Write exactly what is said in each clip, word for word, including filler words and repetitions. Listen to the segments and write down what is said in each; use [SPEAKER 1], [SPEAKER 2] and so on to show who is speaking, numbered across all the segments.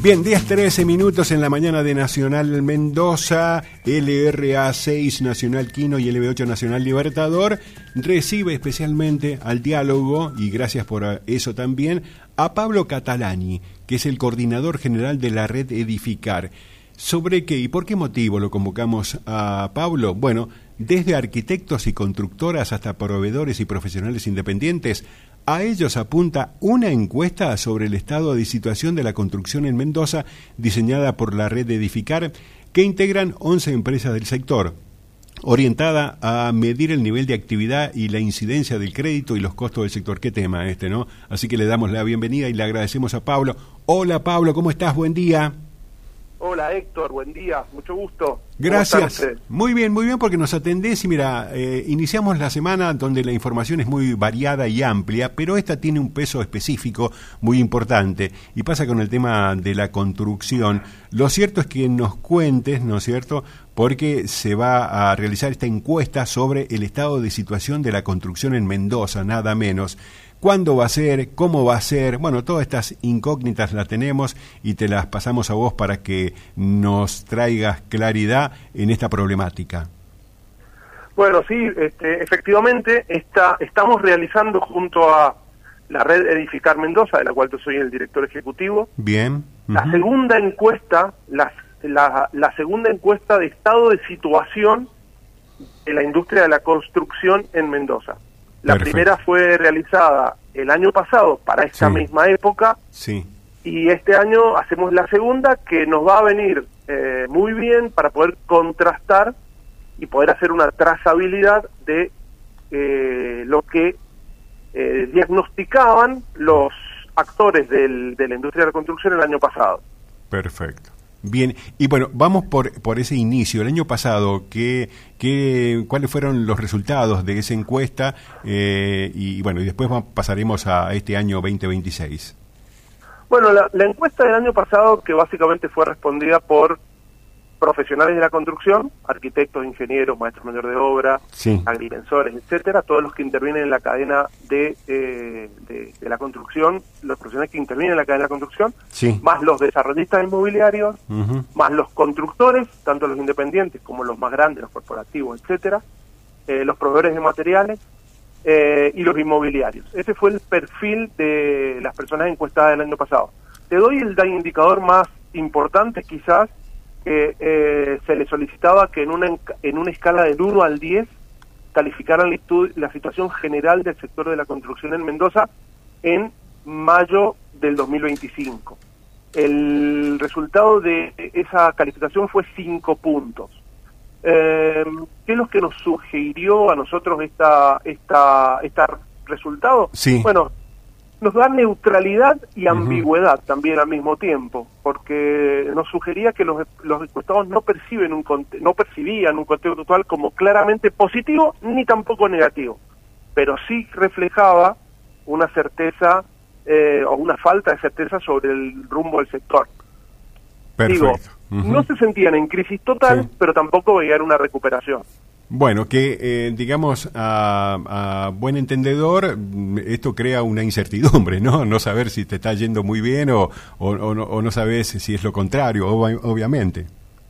[SPEAKER 1] Bien, diez trece minutos en la mañana de Nacional Mendoza, L R A seis Nacional Quino y L B ocho Nacional Libertador. Recibe especialmente al diálogo, y gracias por eso también, a Pablo Catalani, que es el coordinador general de la red Edificar. ¿Sobre qué y por qué motivo lo convocamos a Pablo? Bueno, desde arquitectos y constructoras hasta proveedores y profesionales independientes, a ellos apunta una encuesta sobre el estado de situación de la construcción en Mendoza, diseñada por la red Edificar, que integran once empresas del sector, orientada a medir el nivel de actividad y la incidencia del crédito y los costos del sector. Qué tema este, ¿no? Así que le damos la bienvenida y le agradecemos a Pablo. Hola Pablo, ¿cómo estás? Buen día.
[SPEAKER 2] Hola Héctor, buen día, mucho gusto.
[SPEAKER 1] Gracias. Muy bien, muy bien, porque nos atendés y mira, eh, iniciamos la semana donde la información es muy variada y amplia, pero esta tiene un peso específico muy importante y pasa con el tema de la construcción. Lo cierto es que nos cuentes, ¿no es cierto?, porque se va a realizar esta encuesta sobre el estado de situación de la construcción en Mendoza, nada menos. ¿Cuándo va a ser? ¿Cómo va a ser? Bueno, todas estas incógnitas las tenemos y te las pasamos a vos para que nos traigas claridad en esta problemática.
[SPEAKER 2] Bueno, sí, este, efectivamente está, estamos realizando junto a la red Edificar Mendoza, de la cual yo soy el director ejecutivo.
[SPEAKER 1] Bien. Uh-huh.
[SPEAKER 2] La segunda encuesta, la, la, la segunda encuesta de estado de situación de la industria de la construcción en Mendoza. La Perfecto. Primera fue realizada el año pasado para esta sí. misma época
[SPEAKER 1] sí.
[SPEAKER 2] y este año hacemos la segunda, que nos va a venir eh, muy bien para poder contrastar y poder hacer una trazabilidad de eh, lo que eh, diagnosticaban los actores del, de la industria de la construcción el año pasado.
[SPEAKER 1] Perfecto. Bien, y bueno, vamos por por ese inicio. El año pasado, ¿qué, qué, ¿cuáles fueron los resultados de esa encuesta? Eh, y bueno, y después pasaremos a este año veinte veintiséis.
[SPEAKER 2] Bueno, la, la encuesta del año pasado, que básicamente fue respondida por profesionales de la construcción, arquitectos, ingenieros, maestros mayores de obra, sí. agrimensores, etcétera, todos los que intervienen en la cadena de, eh, de, de la construcción, los profesionales que intervienen en la cadena de la construcción,
[SPEAKER 1] sí.
[SPEAKER 2] más los desarrollistas inmobiliarios,
[SPEAKER 1] uh-huh.
[SPEAKER 2] más los constructores, tanto los independientes como los más grandes, los corporativos, etcétera, eh, los proveedores de materiales eh, y los inmobiliarios. Ese fue el perfil de las personas encuestadas del año pasado. Te doy el indicador más importante, quizás, que eh, se le solicitaba que en una en una escala del uno al diez calificaran la, la situación general del sector de la construcción en Mendoza en mayo del dos mil veinticinco. El resultado de esa calificación fue cinco puntos. Eh, ¿Qué es lo que nos sugirió a nosotros esta esta esta resultado?
[SPEAKER 1] Sí.
[SPEAKER 2] Bueno, nos da neutralidad y ambigüedad uh-huh. también al mismo tiempo, porque nos sugería que los, los encuestados no perciben un no percibían un contexto actual como claramente positivo ni tampoco negativo, pero sí reflejaba una certeza eh, o una falta de certeza sobre el rumbo del sector.
[SPEAKER 1] Perfecto.
[SPEAKER 2] Digo, uh-huh. no se sentían en crisis total, sí. pero tampoco veían una recuperación.
[SPEAKER 1] Bueno, que eh, digamos, a, a buen entendedor, esto crea una incertidumbre, ¿no? No saber si te está yendo muy bien o, o, o, no, o no sabes si es lo contrario, ob- obviamente.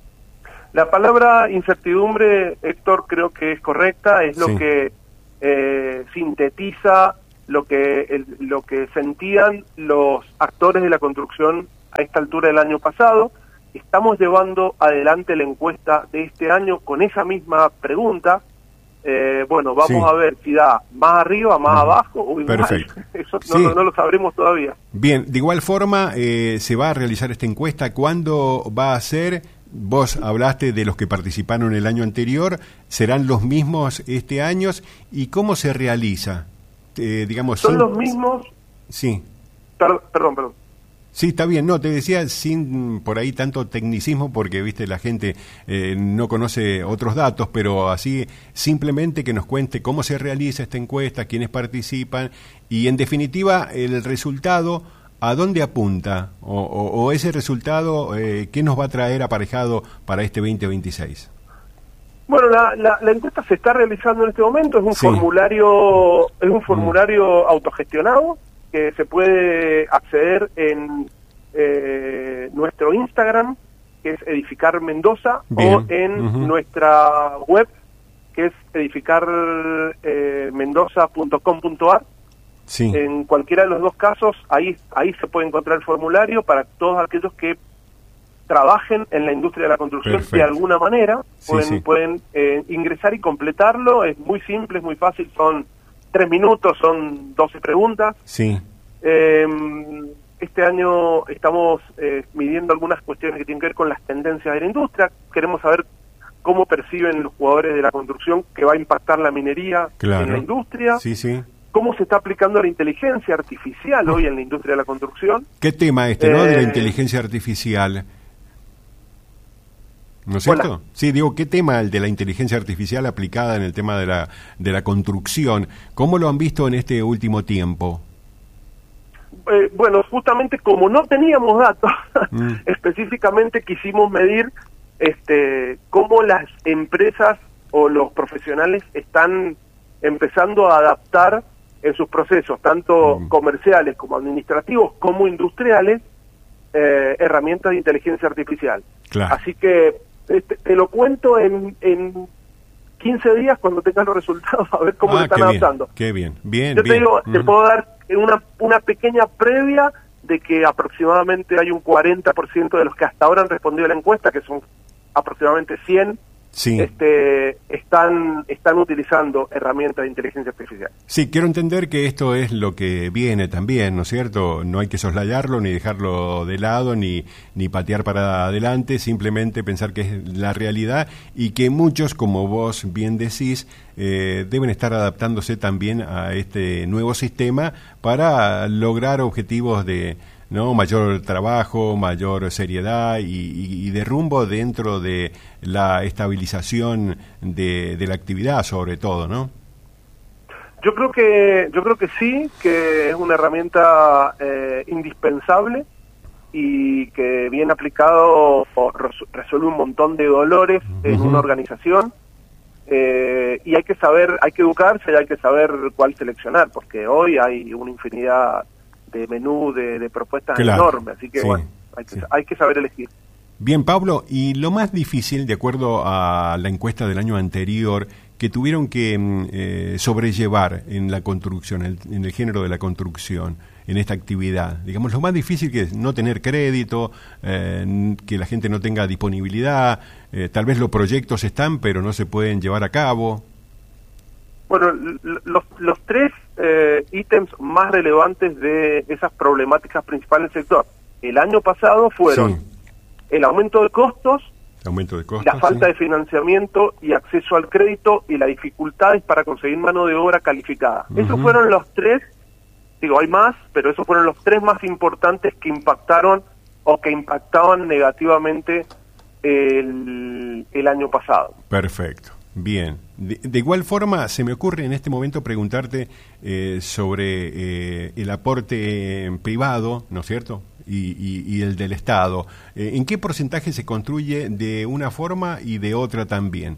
[SPEAKER 2] La palabra incertidumbre, Héctor, creo que es correcta, es lo sí. que eh, sintetiza lo que, el, lo que sentían los actores de la construcción a esta altura del año pasado. Estamos llevando adelante la encuesta de este año con esa misma pregunta. Eh, bueno, vamos sí. a ver si da más arriba, más uh-huh. abajo o igual.
[SPEAKER 1] Perfecto.
[SPEAKER 2] Eso
[SPEAKER 1] sí.
[SPEAKER 2] no, no, no lo sabremos todavía.
[SPEAKER 1] Bien, de igual forma, eh, se va a realizar esta encuesta. ¿Cuándo va a ser? Vos hablaste de los que participaron el año anterior. ¿Serán los mismos este año? ¿Y cómo se realiza? Eh, digamos,
[SPEAKER 2] Son
[SPEAKER 1] sin...
[SPEAKER 2] los mismos...
[SPEAKER 1] Sí.
[SPEAKER 2] Per- perdón, perdón.
[SPEAKER 1] Sí, está bien, no, te decía sin por ahí tanto tecnicismo porque, viste, la gente eh, no conoce otros datos, pero así simplemente que nos cuente cómo se realiza esta encuesta, quiénes participan y, en definitiva, el resultado, ¿a dónde apunta? O, o, o ese resultado, eh, ¿qué nos va a traer aparejado para este veinte veintiséis?
[SPEAKER 2] Bueno, la, la, la encuesta se está realizando en este momento, es un
[SPEAKER 1] sí.
[SPEAKER 2] formulario, es un formulario
[SPEAKER 1] mm.
[SPEAKER 2] autogestionado, que se puede acceder en eh, nuestro Instagram, que es Edificar Mendoza,
[SPEAKER 1] Bien.
[SPEAKER 2] o en
[SPEAKER 1] Uh-huh.
[SPEAKER 2] nuestra web, que es edificar mendoza punto com punto a r.
[SPEAKER 1] Sí.
[SPEAKER 2] En cualquiera de los dos casos, ahí ahí se puede encontrar el formulario para todos aquellos que trabajen en la industria de la construcción. Perfecto. De alguna manera, pueden, sí, sí. pueden eh, ingresar y completarlo. Es muy simple, es muy fácil, son tres minutos, son doce preguntas.
[SPEAKER 1] Sí.
[SPEAKER 2] Eh, este año estamos eh, midiendo algunas cuestiones que tienen que ver con las tendencias de la industria. Queremos saber cómo perciben los jugadores de la construcción que va a impactar la minería, claro, en la industria.
[SPEAKER 1] Sí, sí.
[SPEAKER 2] Cómo se está aplicando la inteligencia artificial hoy en la industria de la construcción.
[SPEAKER 1] ¿Qué tema este, eh, no? De la inteligencia artificial. ¿No es cierto? Hola. Sí, digo, ¿qué tema el de la inteligencia artificial aplicada en el tema de la de la construcción? ¿Cómo lo han visto en este último tiempo?
[SPEAKER 2] Eh, bueno, justamente como no teníamos datos, mm. específicamente quisimos medir este cómo las empresas o los profesionales están empezando a adaptar en sus procesos, tanto mm. comerciales como administrativos, como industriales, eh, herramientas de inteligencia artificial.
[SPEAKER 1] Claro.
[SPEAKER 2] Así que este, te lo cuento en, en quince días cuando tengas los resultados, a ver cómo
[SPEAKER 1] ah,
[SPEAKER 2] lo están
[SPEAKER 1] qué
[SPEAKER 2] adaptando.
[SPEAKER 1] Bien, qué bien, bien,
[SPEAKER 2] Yo
[SPEAKER 1] bien.
[SPEAKER 2] te digo,
[SPEAKER 1] mm.
[SPEAKER 2] te puedo dar una, una pequeña previa de que aproximadamente hay un cuarenta por ciento de los que hasta ahora han respondido a la encuesta, que son aproximadamente cien,
[SPEAKER 1] sí.
[SPEAKER 2] este, están, están utilizando herramientas de inteligencia artificial.
[SPEAKER 1] Sí, quiero entender que esto es lo que viene también, ¿no es cierto? No hay que soslayarlo, ni dejarlo de lado, ni, ni patear para adelante, simplemente pensar que es la realidad y que muchos, como vos bien decís, eh, deben estar adaptándose también a este nuevo sistema para lograr objetivos de... ¿no? Mayor trabajo, mayor seriedad y, y, y de rumbo dentro de la estabilización de, de la actividad, sobre todo, ¿no?
[SPEAKER 2] Yo creo que yo creo que sí, que es una herramienta eh, indispensable y que bien aplicado resuelve un montón de dolores uh-huh. en una organización. Eh, y hay que saber, hay que educarse y hay que saber cuál seleccionar, porque hoy hay una infinidad de menú, de, de propuestas claro. enormes, así que sí, bueno, hay que, sí. hay que saber elegir.
[SPEAKER 1] Bien, Pablo, y lo más difícil, de acuerdo a la encuesta del año anterior, que tuvieron que eh, sobrellevar en la construcción, el, en el género de la construcción, en esta actividad, digamos, lo más difícil que es no tener crédito, eh, que la gente no tenga disponibilidad, eh, tal vez los proyectos están, pero no se pueden llevar a cabo.
[SPEAKER 2] Bueno, los, los tres eh, ítems más relevantes de esas problemáticas principales del sector el año pasado fueron sí. el aumento de costos,
[SPEAKER 1] aumento de costos
[SPEAKER 2] la falta
[SPEAKER 1] sí.
[SPEAKER 2] de financiamiento y acceso al crédito y las dificultades para conseguir mano de obra calificada. Uh-huh. Esos fueron los tres, digo, hay más, pero esos fueron los tres más importantes que impactaron o que impactaban negativamente el, el año pasado.
[SPEAKER 1] Perfecto. Bien. De, de igual forma, se me ocurre en este momento preguntarte eh, sobre eh, el aporte privado, ¿no es cierto?, y, y, y el del Estado. Eh, ¿En qué porcentaje se construye de una forma y de otra también?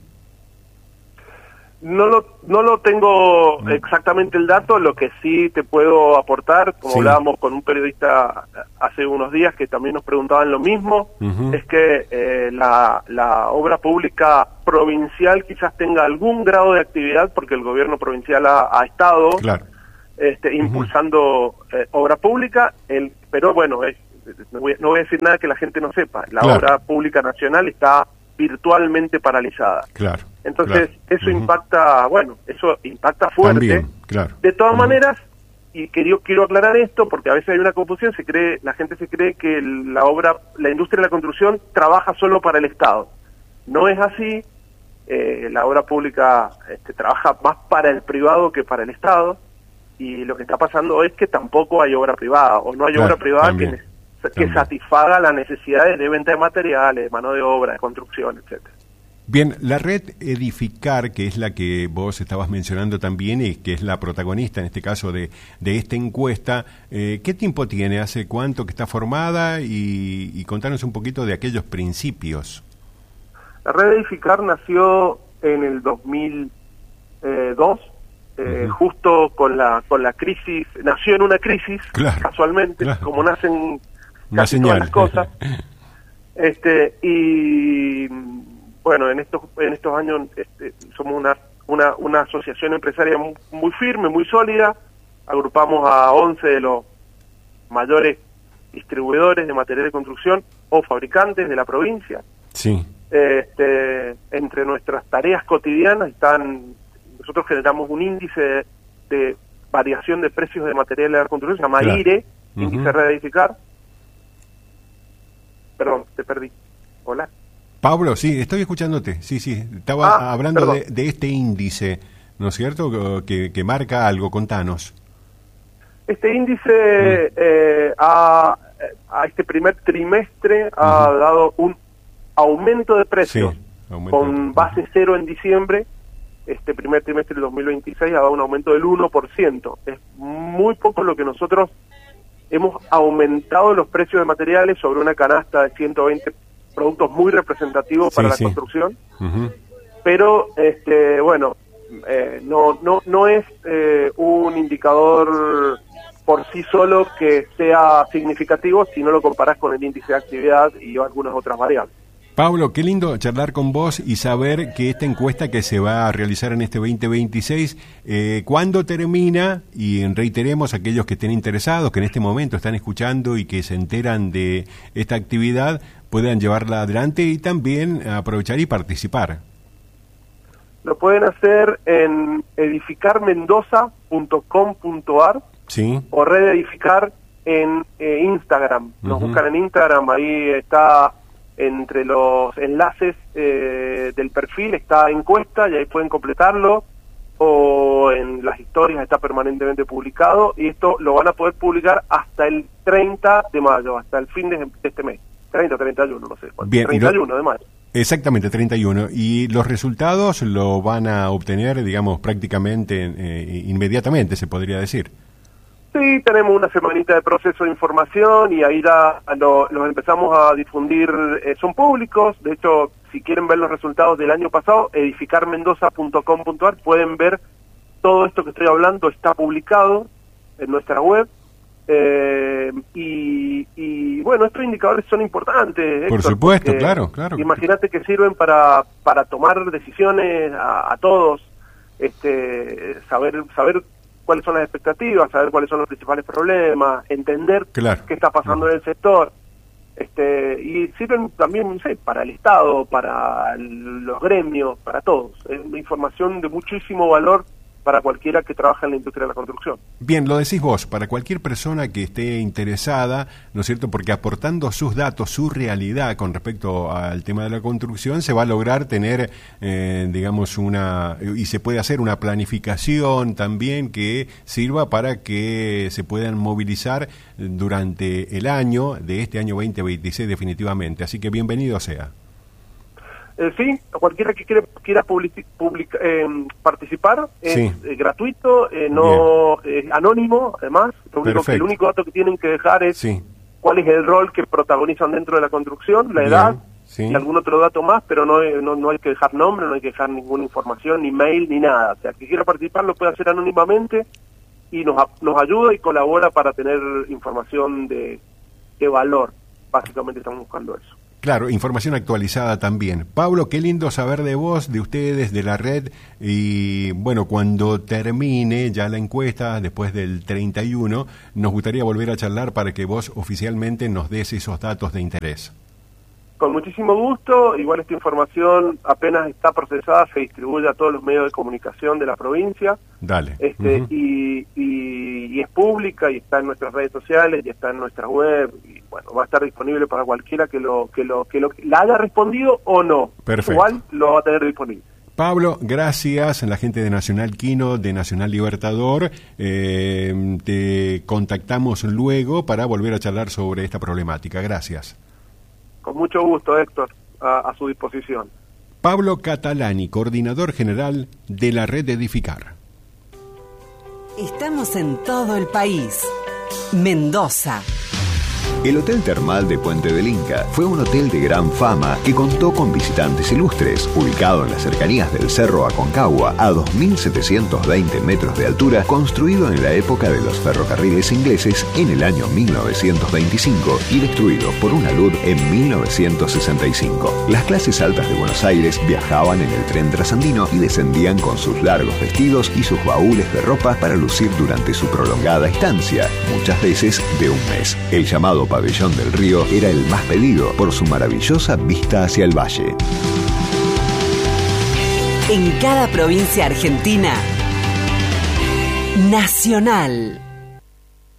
[SPEAKER 2] No lo, no lo tengo exactamente el dato, lo que sí te puedo aportar, como sí. hablábamos con un periodista hace unos días que también nos preguntaban lo mismo, uh-huh. es que eh, la, la obra pública provincial quizás tenga algún grado de actividad, porque el gobierno provincial ha, ha estado
[SPEAKER 1] claro.
[SPEAKER 2] este, impulsando uh-huh. eh, obra pública, el, pero bueno, es, no, voy, no voy a decir nada que la gente no sepa, la claro. obra pública nacional está virtualmente paralizada.
[SPEAKER 1] Claro.
[SPEAKER 2] Entonces,
[SPEAKER 1] claro.
[SPEAKER 2] eso
[SPEAKER 1] uh-huh.
[SPEAKER 2] impacta, bueno, eso impacta fuerte.
[SPEAKER 1] También, claro.
[SPEAKER 2] De todas uh-huh. maneras, y que yo quiero aclarar esto, porque a veces hay una confusión, se cree, la gente se cree que la obra, la industria de la construcción trabaja solo para el Estado. No es así, eh, la obra pública este, trabaja más para el privado que para el Estado, y lo que está pasando es que tampoco hay obra privada, o no hay claro, obra privada también, que, que satisfaga las necesidades de venta de materiales, de mano de obra, de construcción, etcétera.
[SPEAKER 1] Bien, la red Edificar, que es la que vos estabas mencionando también y que es la protagonista en este caso de, de esta encuesta, eh, ¿qué tiempo tiene? ¿Hace cuánto que está formada? Y, y contanos un poquito de aquellos principios. La
[SPEAKER 2] red Edificar nació en el dos mil dos, eh, uh-huh. justo con la con la crisis, nació en una crisis, claro, casualmente, claro. como nacen casi todas las cosas. Este, y bueno, en estos en estos años este, somos una, una una asociación empresaria muy, muy firme, muy sólida. Agrupamos a once de los mayores distribuidores de material de construcción o fabricantes de la provincia.
[SPEAKER 1] Sí.
[SPEAKER 2] Este, entre nuestras tareas cotidianas están, nosotros generamos un índice de, de variación de precios de material de la construcción, se llama claro. I R E, uh-huh. Índice Red Edificar. Perdón, te perdí. Hola.
[SPEAKER 1] Pablo, sí, estoy escuchándote. Sí, sí, estaba ah, hablando de, de este índice, ¿no es cierto? Que, que marca algo, contanos. Este índice mm. eh, a, a este primer trimestre uh-huh. ha dado un aumento de precios sí, aumento con de... base cero en diciembre. Este primer trimestre del dos mil veintiséis ha dado un aumento del uno por ciento. Es muy poco lo que nosotros hemos aumentado los precios de materiales sobre una canasta de ciento veinte productos muy representativos sí, para la sí. construcción. Uh-huh. Pero, este bueno, eh, no, no, no es eh, un indicador por sí solo que sea significativo si no lo comparás con el índice de actividad y algunas otras variables. Pablo, qué lindo charlar con vos y saber que esta encuesta que se va a realizar en este veinte veintiséis, eh, ¿cuándo termina? Y reiteremos a aquellos que estén interesados, que en este momento están escuchando y que se enteran de esta actividad, puedan llevarla adelante y también aprovechar y participar. Lo pueden hacer en edificar mendoza punto com punto a r sí. o Red Edificar en eh, Instagram. Nos uh-huh. buscan en Instagram, ahí está... Entre los enlaces eh, del perfil está encuesta y ahí pueden completarlo, o en las historias está permanentemente publicado, y esto lo van a poder publicar hasta el treinta de mayo, hasta el fin de este mes, treinta, treinta y uno, no sé, Bien, treinta y uno lo... de mayo. Exactamente, treinta y uno. Y los resultados lo van a obtener, digamos, prácticamente eh, inmediatamente, se podría decir. Sí, tenemos una semanita de proceso de información y ahí ya lo, los empezamos a difundir, eh, son públicos. De hecho, si quieren ver los resultados del año pasado, edificar mendoza punto com punto a r, pueden ver todo esto que estoy hablando, está publicado en nuestra web. Eh, y, y bueno, estos indicadores son importantes, Héctor. Por supuesto, claro, claro. Imagínate que sirven para, para tomar decisiones a, a todos, este, saber, saber cuáles son las expectativas, saber cuáles son los principales problemas, entender claro. qué está pasando uh-huh. en el sector, este y sirven también, no sé, para el Estado, para el, los gremios, para todos. Es una información de muchísimo valor para cualquiera que trabaja en la industria de la construcción. Bien, lo decís vos, para cualquier persona que esté interesada, ¿no es cierto?, porque aportando sus datos, su realidad con respecto al tema de la construcción, se va a lograr tener, eh, digamos, una, y se puede hacer una planificación también que sirva para que se puedan movilizar durante el año, de este año veinte veintiséis definitivamente. Así que bienvenido sea. Eh, sí, a cualquiera que quiera, quiera publici, publica, eh, participar es sí. eh, gratuito, eh, no eh, anónimo, además. Lo único que, el único dato que tienen que dejar es sí. cuál es el rol que protagonizan dentro de la construcción, la Bien. edad sí. y algún otro dato más, pero no, no, no hay que dejar nombre, no hay que dejar ninguna información, ni mail, ni nada. O sea, que quiera participar lo puede hacer anónimamente y nos, nos ayuda y colabora para tener información de, de valor. Básicamente estamos buscando eso. Claro, información actualizada también. Pablo, qué lindo saber de vos, de ustedes, de la red, y bueno, cuando termine ya la encuesta, después del treinta y uno, nos gustaría volver a charlar para que vos oficialmente nos des esos datos de interés. Con muchísimo gusto, igual esta información apenas está procesada, se distribuye a todos los medios de comunicación de la provincia. Dale. Este, uh-huh. y, y, y es pública y está en nuestras redes sociales y está en nuestra web y bueno, va a estar disponible para cualquiera que lo que lo que lo la haya respondido o no. Perfecto. Igual lo va a tener disponible. Pablo, gracias a la gente de Nacional Quino, de Nacional Libertador. Eh, te contactamos luego para volver a charlar sobre esta problemática. Gracias. Con mucho gusto, Héctor, a, a su disposición. Pablo Catalani, coordinador general de la Red Edificar.
[SPEAKER 3] Estamos en todo el país. Mendoza. El Hotel Termal de Puente del Inca fue un hotel de gran fama que contó con visitantes ilustres, ubicado en las cercanías del Cerro Aconcagua, a dos mil setecientos veinte metros de altura, construido en la época de los ferrocarriles ingleses en el año mil novecientos veinticinco y destruido por una alud en mil novecientos sesenta y cinco. Las clases altas de Buenos Aires viajaban en el tren trasandino y descendían con sus largos vestidos y sus baúles de ropa para lucir durante su prolongada estancia, muchas veces de un mes. El llamado Pabellón del Río era el más pedido por su maravillosa vista hacia el valle.
[SPEAKER 4] En cada provincia argentina, Nacional.